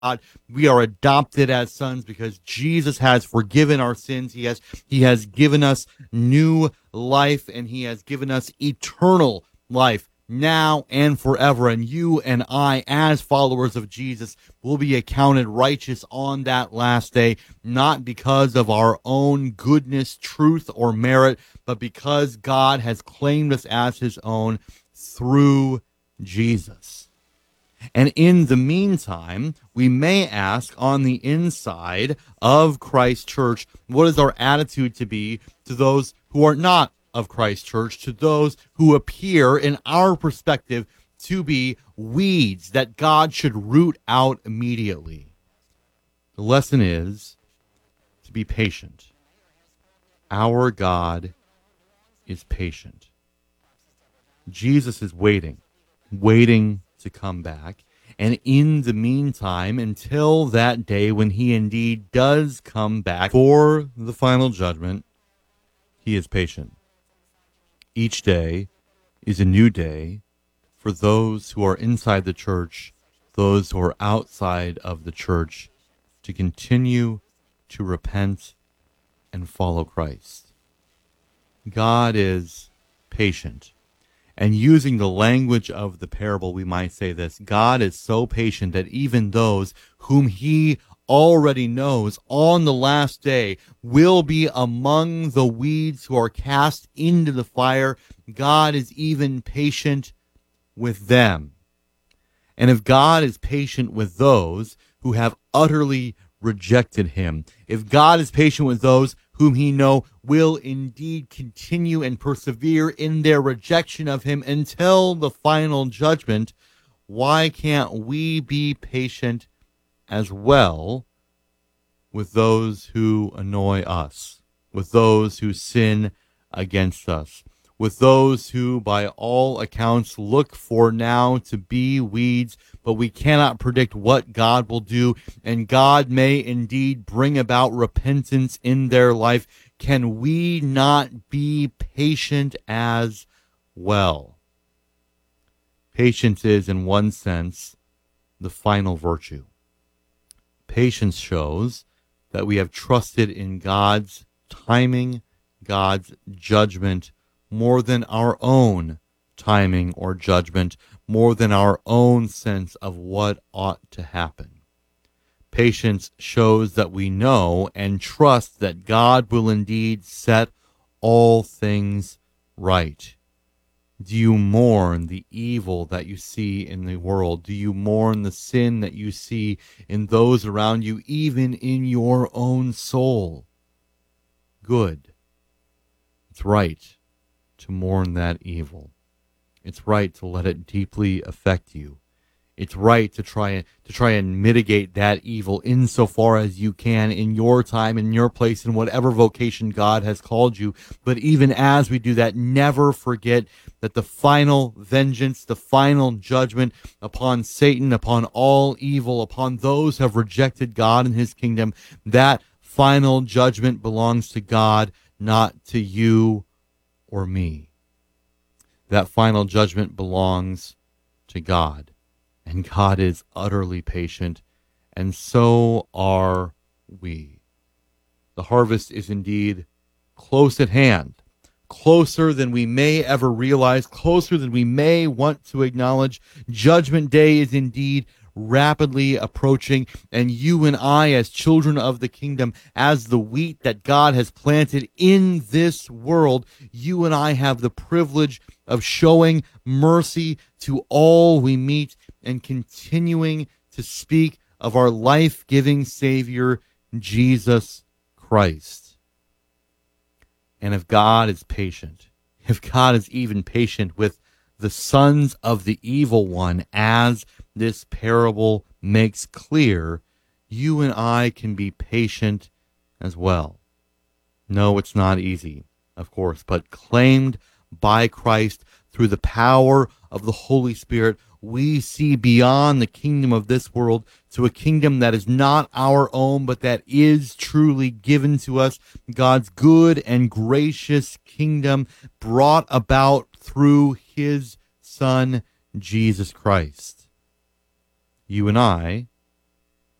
God. We are adopted as sons because Jesus has forgiven our sins. He has given us new life, and he has given us eternal life now and forever. And you and I, as followers of Jesus, will be accounted righteous on that last day, not because of our own goodness, truth, or merit, but because God has claimed us as his own through Jesus. And in the meantime, we may ask on the inside of Christ Church, what is our attitude to be to those who are not of Christ Church, to those who appear, in our perspective, to be weeds that God should root out immediately? The lesson is to be patient. Our God is patient. Jesus is waiting to come back. And in the meantime, until that day when he indeed does come back for the final judgment, he is patient. Each day is a new day for those who are inside the church, those who are outside of the church, to continue to repent and follow Christ. God is patient. And using the language of the parable, we might say this: God is so patient that even those whom he already knows on the last day will be among the weeds who are cast into the fire, God is even patient with them. And if God is patient with those who have utterly rejected him, if God is patient with those whom he know will indeed continue and persevere in their rejection of him until the final judgment, why can't we be patient as well with those who annoy us, with those who sin against us, with those who by all accounts look for now to be weeds, but we cannot predict what God will do, and God may indeed bring about repentance in their life? Can we not be patient as well? Patience is, in one sense, the final virtue. Patience shows that we have trusted in God's timing, God's judgment, more than our own timing or judgment, more than our own sense of what ought to happen. Patience shows that we know and trust that God will indeed set all things right. Do you mourn the evil that you see in the world? Do you mourn the sin that you see in those around you, even in your own soul? Good. It's right to mourn that evil. It's right to let it deeply affect you. It's right to try and mitigate that evil insofar as you can in your time, in your place, in whatever vocation God has called you. But even as we do that, never forget that the final vengeance, the final judgment upon Satan, upon all evil, upon those who have rejected God and his kingdom, that final judgment belongs to God, not to you or me. That final judgment belongs to God. And God is utterly patient, and so are we. The harvest is indeed close at hand, closer than we may ever realize, closer than we may want to acknowledge. Judgment Day is indeed rapidly approaching, and you and I, as children of the kingdom, as the wheat that God has planted in this world, you and I have the privilege of showing mercy to all we meet and continuing to speak of our life-giving Savior, Jesus Christ. And if God is patient, if God is even patient with the sons of the evil one, as this parable makes clear, you and I can be patient as well. No, it's not easy, of course, but claimed by Christ through the power of the Holy Spirit, we see beyond the kingdom of this world to a kingdom that is not our own, but that is truly given to us, God's good and gracious kingdom brought about through his Son, Jesus Christ. You and I